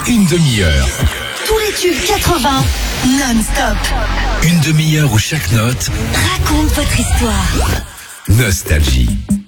une demi-heure. Tous les tubes 80, non-stop. Une demi-heure où chaque note Raconte votre histoire. Nostalgie.